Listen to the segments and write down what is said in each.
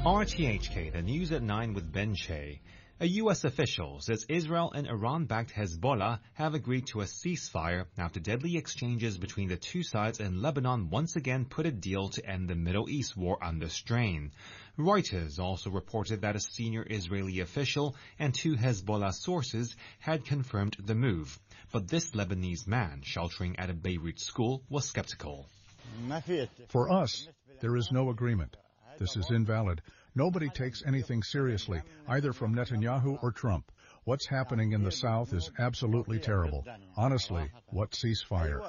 RTHK, the news at 9 with Ben Che. A U.S. official says Israel and Iran-backed Hezbollah have agreed to a ceasefire after deadly exchanges between the two sides in Lebanon once again put a deal to end the Middle East war under strain. Reuters also reported that a senior Israeli official and two Hezbollah sources had confirmed the move. But this Lebanese man sheltering at a Beirut school was skeptical. For us, there is no agreement. This is invalid. Nobody takes anything seriously, either from Netanyahu or Trump. What's happening in the South is absolutely terrible. Honestly, what ceasefire?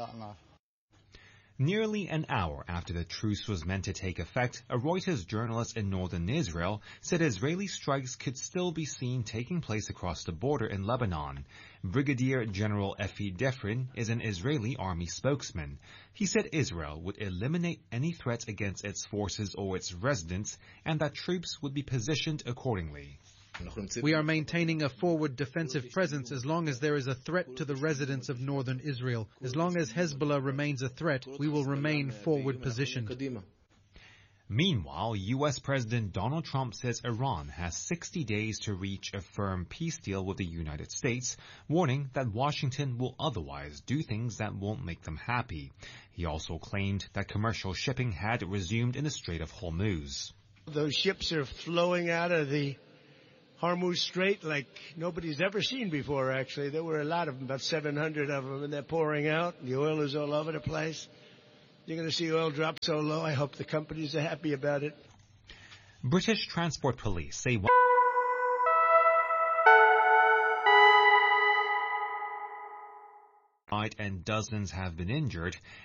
Nearly an hour after the truce was meant to take effect, a Reuters journalist in northern Israel said Israeli strikes could still be seen taking place across the border in Lebanon. Brigadier General Efi Defrin is an Israeli army spokesman. He said Israel would eliminate any threats against its forces or its residents and that troops would be positioned accordingly. We are maintaining a forward defensive presence as long as there is a threat to the residents of northern Israel. As long as Hezbollah remains a threat, we will remain forward positioned. Meanwhile, U.S. President Donald Trump says Iran has 60 days to reach a firm peace deal with the United States, warning that Washington will otherwise do things that won't make them happy. He also claimed that commercial shipping had resumed in the Strait of Hormuz. Those ships are flowing out of the Hormuz Strait like nobody's ever seen before, actually. There were a lot of them, about 700 of them, and they're pouring out. The oil is all over the place. You're going to see oil drop so low. I hope the companies are happy about it. British Transport Police say and dozens have been injured